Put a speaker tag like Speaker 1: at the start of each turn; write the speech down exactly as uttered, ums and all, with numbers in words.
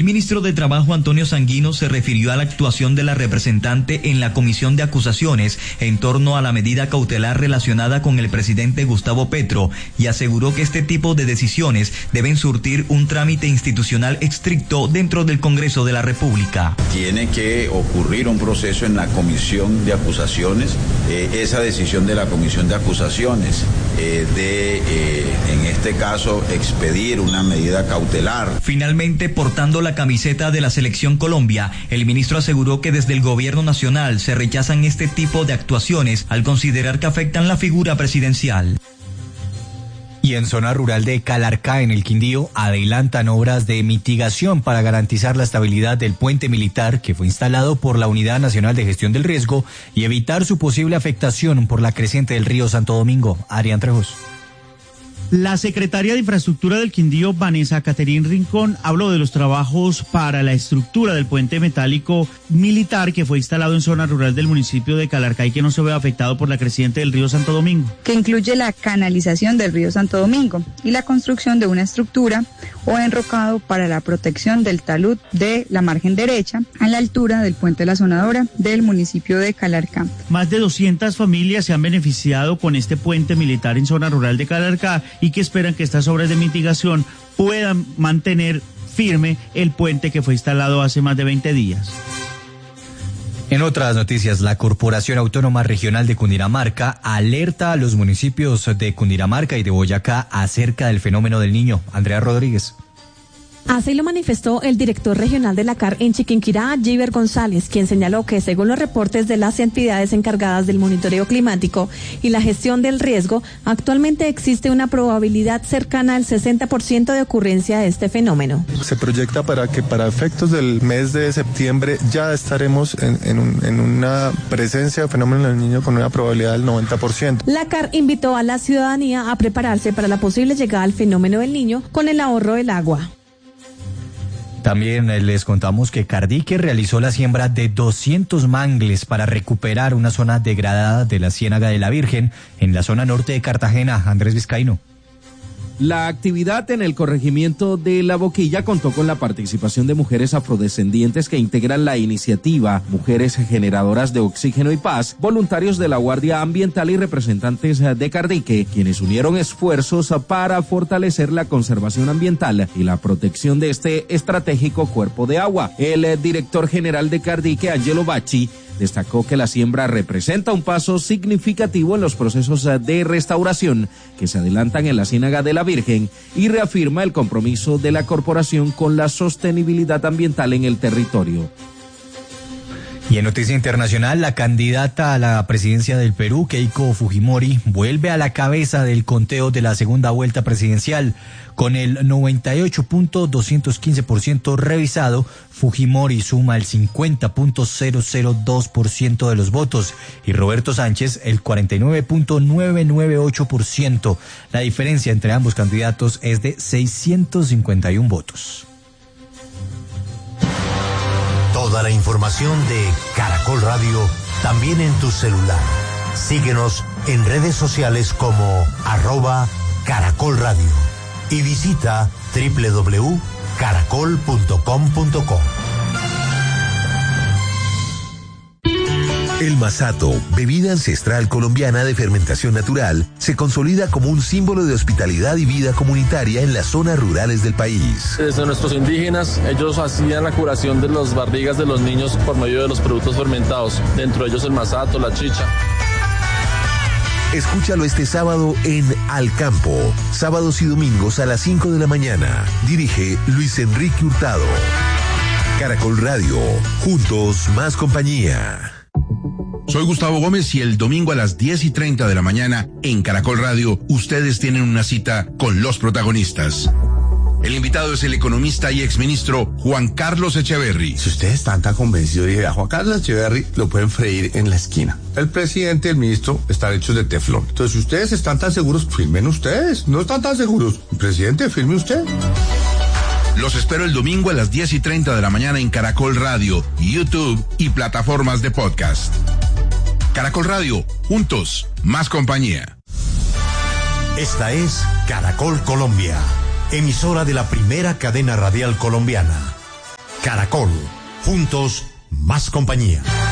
Speaker 1: ministro de Trabajo Antonio Sanguino se refirió a la actuación de la representante en la comisión de acusaciones en torno a la medida cautelar relacionada con el presidente Gustavo Petro y aseguró que este tipo de decisiones deben surtir un trámite institucional estricto dentro del Congreso de la República.
Speaker 2: Tiene que ocurrir un proceso en la comisión de acusaciones, eh, esa decisión de la comisión de acusaciones eh, de, eh, en este caso, expedir una medida cautelar.
Speaker 1: Finalmente, portando la camiseta de la Selección Colombia, el ministro aseguró que desde el gobierno nacional se rechazan este tipo de actuaciones al considerar que afectan la figura presidencial.
Speaker 3: Y en zona rural de Calarcá, en el Quindío, adelantan obras de mitigación para garantizar la estabilidad del puente militar que fue instalado por la Unidad Nacional de Gestión del Riesgo y evitar su posible afectación por la creciente del río Santo Domingo. Adrián Trejos.
Speaker 4: La secretaria de Infraestructura del Quindío, Vanessa Caterín Rincón, habló de los trabajos para la estructura del puente metálico militar que fue instalado en zona rural del municipio de Calarcá y que no se ve afectado por la creciente del río Santo Domingo.
Speaker 5: Que incluye la canalización del río Santo Domingo y la construcción de una estructura o enrocado para la protección del talud de la margen derecha a la altura del puente de la Sonadora del municipio de Calarcá.
Speaker 4: Más de doscientas familias se han beneficiado con este puente militar en zona rural de Calarcá y que esperan que estas obras de mitigación puedan mantener firme el puente que fue instalado hace más de veinte días.
Speaker 3: En otras noticias, la Corporación Autónoma Regional de Cundinamarca alerta a los municipios de Cundinamarca y de Boyacá acerca del fenómeno del Niño. Andrea Rodríguez.
Speaker 6: Así lo manifestó el director regional de la C A R en Chiquinquirá, Giver González, quien señaló que según los reportes de las entidades encargadas del monitoreo climático y la gestión del riesgo, actualmente existe una probabilidad cercana al sesenta por ciento de ocurrencia de este fenómeno.
Speaker 7: Se proyecta para que para efectos del mes de septiembre ya estaremos en, en, un, en una presencia de fenómeno del Niño con una probabilidad del noventa por ciento.
Speaker 6: La C A R invitó a la ciudadanía a prepararse para la posible llegada al fenómeno del Niño con el ahorro del agua.
Speaker 3: También les contamos que Cardique realizó la siembra de doscientos mangles para recuperar una zona degradada de la Ciénaga de la Virgen en la zona norte de Cartagena. Andrés Vizcaíno.
Speaker 8: La actividad en el corregimiento de La Boquilla contó con la participación de mujeres afrodescendientes que integran la iniciativa Mujeres Generadoras de Oxígeno y Paz, voluntarios de la Guardia Ambiental y representantes de Cardique, quienes unieron esfuerzos para fortalecer la conservación ambiental y la protección de este estratégico cuerpo de agua. El director general de Cardique, Angelo Bacci, destacó que la siembra representa un paso significativo en los procesos de restauración que se adelantan en la Ciénaga de la Virgen y reafirma el compromiso de la corporación con la sostenibilidad ambiental en el territorio.
Speaker 3: Y en noticia internacional, la candidata a la presidencia del Perú, Keiko Fujimori, vuelve a la cabeza del conteo de la segunda vuelta presidencial. Con el noventa y ocho punto doscientos quince por ciento revisado, Fujimori suma el cincuenta punto cero cero dos por ciento de los votos y Roberto Sánchez el cuarenta y nueve punto novecientos noventa y ocho por ciento. La diferencia entre ambos candidatos es de seiscientos cincuenta y uno votos.
Speaker 9: Toda la información de Caracol Radio también en tu celular. Síguenos en redes sociales como arroba Caracol Radio y visita doble u doble u doble u punto caracol punto com punto co.
Speaker 10: El masato, bebida ancestral colombiana de fermentación natural, se consolida como un símbolo de hospitalidad y vida comunitaria en las zonas rurales del país.
Speaker 11: Desde nuestros indígenas, ellos hacían la curación de las barrigas de los niños por medio de los productos fermentados, dentro de ellos el masato, la chicha.
Speaker 10: Escúchalo este sábado en Al Campo, sábados y domingos a las cinco de la mañana. Dirige Luis Enrique Hurtado. Caracol Radio, juntos más compañía.
Speaker 12: Soy Gustavo Gómez y el domingo a las diez y treinta de la mañana en Caracol Radio, ustedes tienen una cita con los protagonistas. El invitado es el economista y exministro Juan Carlos Echeverry.
Speaker 13: Si ustedes están tan convencidos de que a Juan Carlos Echeverry lo pueden freír en la esquina. El presidente y el ministro están hechos de teflón. Entonces, si ustedes están tan seguros, firmen ustedes. No están tan seguros. Presidente, firme usted.
Speaker 12: Los espero el domingo a las diez y treinta de la mañana en Caracol Radio, YouTube y plataformas de podcast. Caracol Radio, juntos, más compañía.
Speaker 9: Esta es Caracol Colombia, emisora de la primera cadena radial colombiana. Caracol, juntos más compañía.